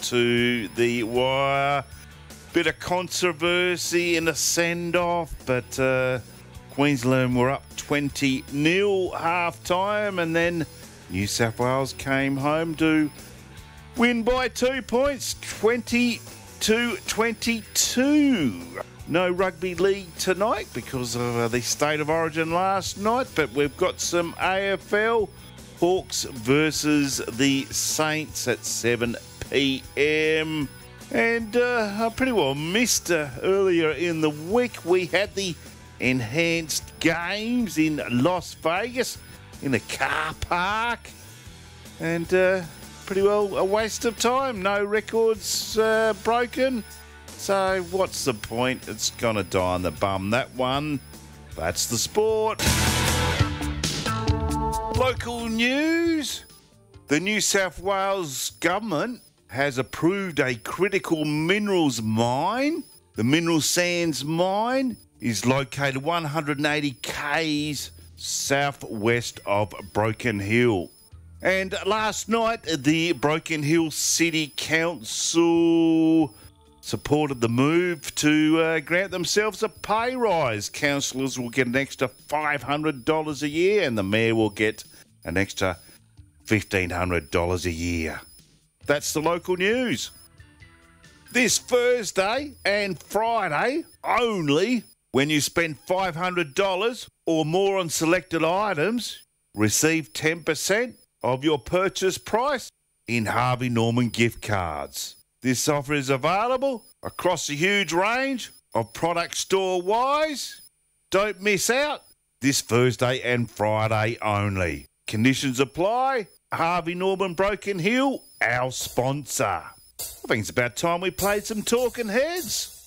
to the wire. Bit of controversy in a send-off, but Queensland were up 20-0 half-time, and then New South Wales came home to win by 2 points, 20-22. No rugby league tonight because of the State of Origin last night, but we've got some AFL. Hawks versus the Saints at 7 p.m. And I pretty well missed earlier in the week. We had the enhanced games in Las Vegas in a car park. And pretty well a waste of time. No records broken. So what's the point? It's going to die on the bum, that one. That's the sport. Local news. The New South Wales government has approved a critical minerals mine. The Mineral Sands mine is located 180 k's southwest of Broken Hill. And last night, the Broken Hill City Council supported the move to grant themselves a pay rise. Councillors will get an extra $500 a year and the Mayor will get an extra $1,500 a year. That's the local news. This Thursday and Friday only, when you spend $500 or more on selected items, receive 10% of your purchase price in Harvey Norman gift cards. This offer is available across a huge range of products store-wise. Don't miss out. This Thursday and Friday only. Conditions apply. Harvey Norman Broken Hill, our sponsor. I think it's about time we played some Talking Heads.